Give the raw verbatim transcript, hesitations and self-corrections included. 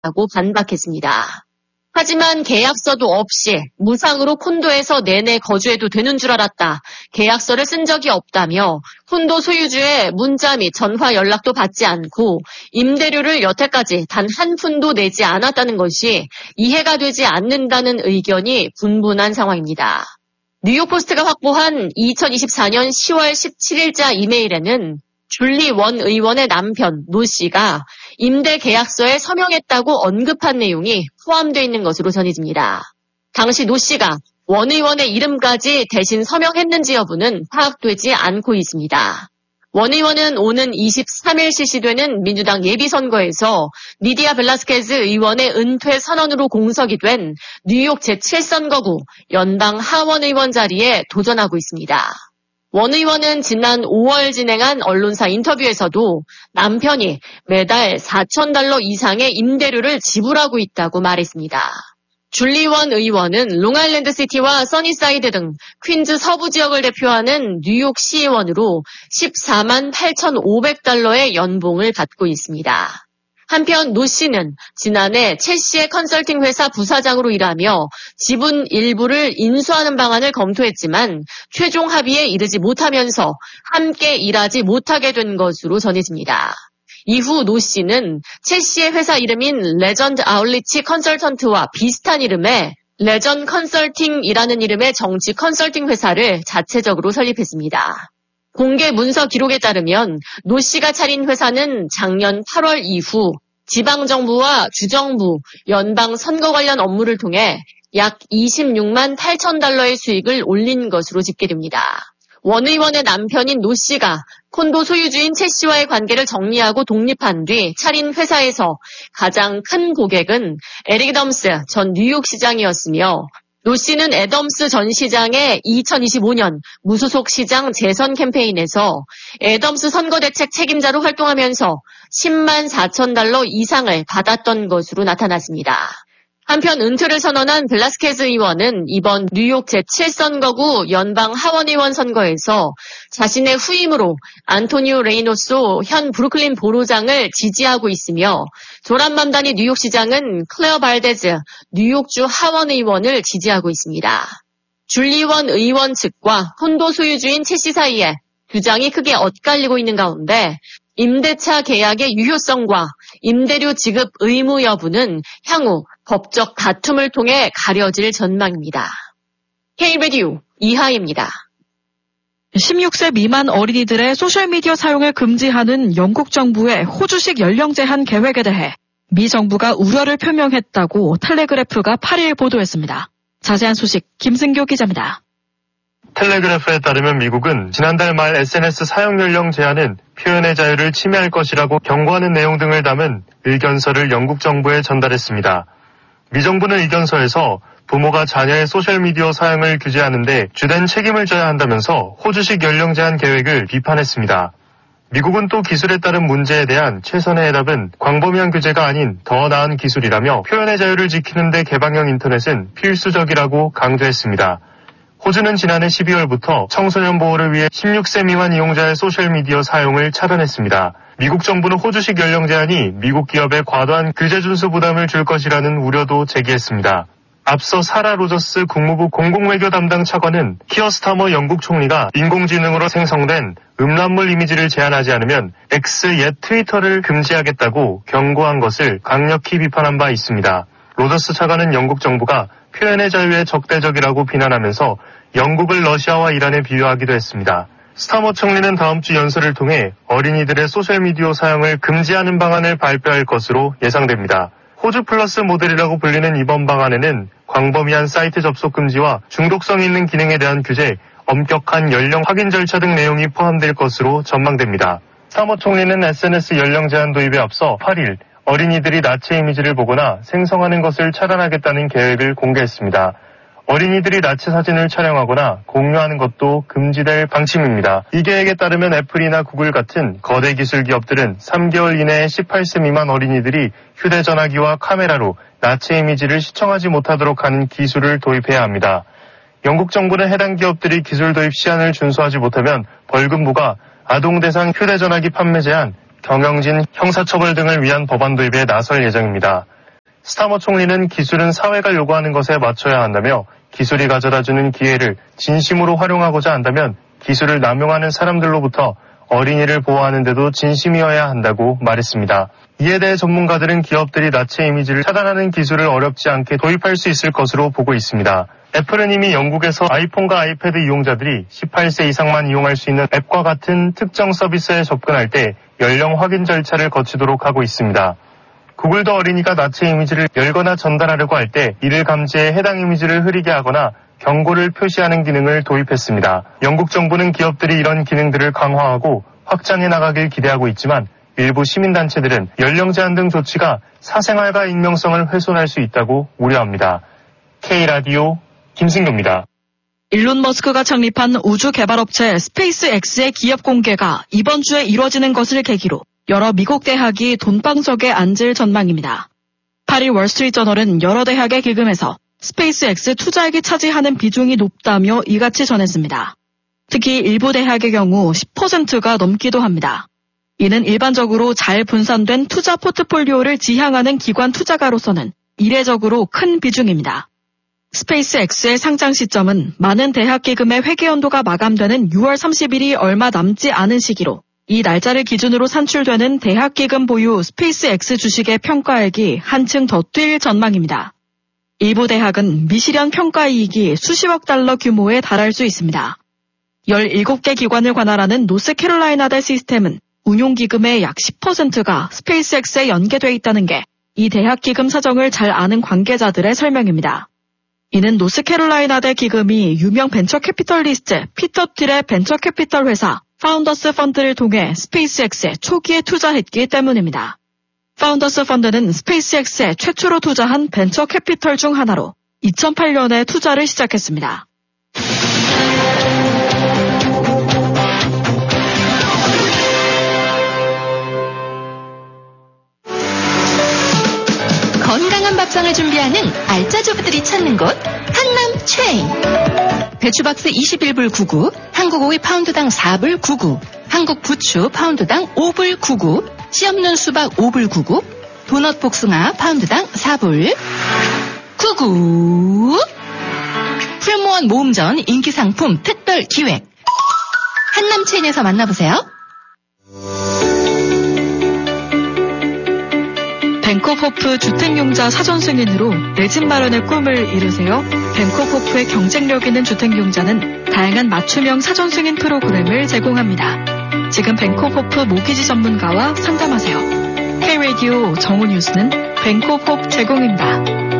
라고 반박했습니다. 하지만 계약서도 없이 무상으로 콘도에서 내내 거주해도 되는 줄 알았다. 계약서를 쓴 적이 없다며 콘도 소유주의 문자 및 전화 연락도 받지 않고 임대료를 여태까지 단 한 푼도 내지 않았다는 것이 이해가 되지 않는다는 의견이 분분한 상황입니다. 뉴욕포스트가 확보한 이천이십사년 시월 십칠일자 이메일에는 줄리 원 의원의 남편 노 씨가 임대 계약서에 서명했다고 언급한 내용이 포함되어 있는 것으로 전해집니다. 당시 노 씨가 원 의원의 이름까지 대신 서명했는지 여부는 파악되지 않고 있습니다. 원 의원은 오는 이십삼일 실시되는 민주당 예비선거에서 니디아 벨라스케즈 의원의 은퇴 선언으로 공석이 된 뉴욕 제칠 선거구 연방 하원 의원 자리에 도전하고 있습니다. 원 의원은 지난 오월 진행한 언론사 인터뷰에서도 남편이 매달 사천 달러 이상의 임대료를 지불하고 있다고 말했습니다. 줄리 원 의원은 롱아일랜드 시티와 써니사이드 등 퀸즈 서부 지역을 대표하는 뉴욕 시의원으로 십사만 팔천오백 달러의 연봉을 받고 있습니다. 한편 노 씨는 지난해 최 씨의 컨설팅 회사 부사장으로 일하며 지분 일부를 인수하는 방안을 검토했지만 최종 합의에 이르지 못하면서 함께 일하지 못하게 된 것으로 전해집니다. 이후 노 씨는 최 씨의 회사 이름인 레전드 아울리치 컨설턴트와 비슷한 이름의 레전 컨설팅이라는 이름의 정치 컨설팅 회사를 자체적으로 설립했습니다. 공개 문서 기록에 따르면 노 씨가 차린 회사는 작년 팔월 이후 지방정부와 주정부, 연방 선거 관련 업무를 통해 약 이십육만 팔천 달러의 수익을 올린 것으로 집계됩니다. 원 의원의 남편인 노 씨가 콘도 소유주인 최 씨와의 관계를 정리하고 독립한 뒤 차린 회사에서 가장 큰 고객은 에릭 애덤스 전 뉴욕시장이었으며 노 씨는 애덤스 전 시장의 이천이십오년 무소속 시장 재선 캠페인에서 애덤스 선거대책 책임자로 활동하면서 십만 사천 달러 이상을 받았던 것으로 나타났습니다. 한편 은퇴를 선언한 벨라스케즈 의원은 이번 뉴욕 제칠 선거구 연방 하원의원 선거에서 자신의 후임으로 안토니오 레이노소 현 브루클린 보로장을 지지하고 있으며 조란 맘다니 뉴욕시장은 클레어 발데즈 뉴욕주 하원의원을 지지하고 있습니다. 줄리 원 의원 측과 콘도 소유주인 최 씨 사이에 주장이 크게 엇갈리고 있는 가운데 임대차 계약의 유효성과 임대료 지급 의무 여부는 향후 법적 다툼을 통해 가려질 전망입니다. K-라디오 이하입니다. 십육 세 미만 어린이들의 소셜미디어 사용을 금지하는 영국 정부의 호주식 연령 제한 계획에 대해 미 정부가 우려를 표명했다고 텔레그래프가 팔일 보도했습니다. 자세한 소식 김승교 기자입니다. 텔레그래프에 따르면 미국은 지난달 말 에스엔에스 사용 연령 제한은 표현의 자유를 침해할 것이라고 경고하는 내용 등을 담은 의견서를 영국 정부에 전달했습니다. 미 정부는 의견서에서 부모가 자녀의 소셜미디어 사용을 규제하는 데 주된 책임을 져야 한다면서 호주식 연령 제한 계획을 비판했습니다. 미국은 또 기술에 따른 문제에 대한 최선의 해답은 광범위한 규제가 아닌 더 나은 기술이라며 표현의 자유를 지키는 데 개방형 인터넷은 필수적이라고 강조했습니다. 호주는 지난해 십이월부터 청소년 보호를 위해 십육 세 미만 이용자의 소셜미디어 사용을 차단했습니다. 미국 정부는 호주식 연령 제한이 미국 기업에 과도한 규제 준수 부담을 줄 것이라는 우려도 제기했습니다. 앞서 사라 로저스 국무부 공공외교 담당 차관은 키어 스타머 영국 총리가 인공지능으로 생성된 음란물 이미지를 제한하지 않으면 X 옛 트위터를 금지하겠다고 경고한 것을 강력히 비판한 바 있습니다. 로저스 차관은 영국 정부가 표현의 자유에 적대적이라고 비난하면서 영국을 러시아와 이란에 비유하기도 했습니다. 스타머 총리는 다음 주 연설을 통해 어린이들의 소셜미디어 사용을 금지하는 방안을 발표할 것으로 예상됩니다. 호주 플러스 모델이라고 불리는 이번 방안에는 광범위한 사이트 접속 금지와 중독성 있는 기능에 대한 규제, 엄격한 연령 확인 절차 등 내용이 포함될 것으로 전망됩니다. 스타머 총리는 에스엔에스 연령 제한 도입에 앞서 팔일 어린이들이 나체 이미지를 보거나 생성하는 것을 차단하겠다는 계획을 공개했습니다. 어린이들이 나체 사진을 촬영하거나 공유하는 것도 금지될 방침입니다. 이 계획에 따르면 애플이나 구글 같은 거대 기술 기업들은 삼 개월 이내에 십팔 세 미만 어린이들이 휴대전화기와 카메라로 나체 이미지를 시청하지 못하도록 하는 기술을 도입해야 합니다. 영국 정부는 해당 기업들이 기술 도입 시한을 준수하지 못하면 벌금 부과, 아동 대상 휴대전화기 판매 제한, 경영진 형사처벌 등을 위한 법안 도입에 나설 예정입니다. 스타머 총리는 기술은 사회가 요구하는 것에 맞춰야 한다며 기술이 가져다주는 기회를 진심으로 활용하고자 한다면 기술을 남용하는 사람들로부터 어린이를 보호하는 데도 진심이어야 한다고 말했습니다. 이에 대해 전문가들은 기업들이 나체 이미지를 차단하는 기술을 어렵지 않게 도입할 수 있을 것으로 보고 있습니다. 애플은 이미 영국에서 아이폰과 아이패드 이용자들이 십팔 세 이상만 이용할 수 있는 앱과 같은 특정 서비스에 접근할 때 연령 확인 절차를 거치도록 하고 있습니다. 구글도 어린이가 나체 이미지를 열거나 전달하려고 할 때 이를 감지해 해당 이미지를 흐리게 하거나 경고를 표시하는 기능을 도입했습니다. 영국 정부는 기업들이 이런 기능들을 강화하고 확장해 나가길 기대하고 있지만 일부 시민단체들은 연령 제한 등 조치가 사생활과 익명성을 훼손할 수 있다고 우려합니다. K라디오 김승규입니다. 일론 머스크가 창립한 우주 개발업체 스페이스X의 기업 공개가 이번 주에 이뤄지는 것을 계기로 여러 미국 대학이 돈방석에 앉을 전망입니다. 팔 일 월스트리트저널은 여러 대학의 기금에서 스페이스X 투자액이 차지하는 비중이 높다며 이같이 전했습니다. 특히 일부 대학의 경우 십 퍼센트가 넘기도 합니다. 이는 일반적으로 잘 분산된 투자 포트폴리오를 지향하는 기관 투자가로서는 이례적으로 큰 비중입니다. 스페이스X의 상장 시점은 많은 대학 기금의 회계연도가 마감되는 유월 삼십일이 얼마 남지 않은 시기로 이 날짜를 기준으로 산출되는 대학 기금 보유 스페이스X 주식의 평가액이 한층 더 뛸 전망입니다. 일부 대학은 미실현 평가이익이 수십억 달러 규모에 달할 수 있습니다. 열일곱 개 기관을 관할하는 노스캐롤라이나대 시스템은 운용기금의 약 십 퍼센트가 스페이스X에 연계돼 있다는 게 이 대학 기금 사정을 잘 아는 관계자들의 설명입니다. 이는 노스캐롤라이나대 기금이 유명 벤처 캐피털리스트 피터 틸의 벤처 캐피털 회사 파운더스 펀드를 통해 스페이스X에 초기에 투자했기 때문입니다. 파운더스 펀드는 스페이스X에 최초로 투자한 벤처 캐피털 중 하나로 이천팔 년에 투자를 시작했습니다. 건강한 밥상을 준비하는 알짜 주부들이 찾는 곳 한남 체인. 배추박스 이십일 불 구십구, 한국 오이 파운드당 사 불 구십구, 한국 부추 파운드당 오 불 구십구, 씨 없는 수박 오 불 구십구, 도넛 복숭아 파운드당 사 불 구십구. 풀무원 모음전 인기 상품 특별 기획. 한남 체인에서 만나보세요. 벤코호프 주택용자 사전승인으로 내 집 마련의 꿈을 이루세요. 벤코호프의 경쟁력 있는 주택용자는 다양한 맞춤형 사전승인 프로그램을 제공합니다. 지금 벤코호프 모기지 전문가와 상담하세요. K-라디오 정오 뉴스는 벤코호프 제공입니다.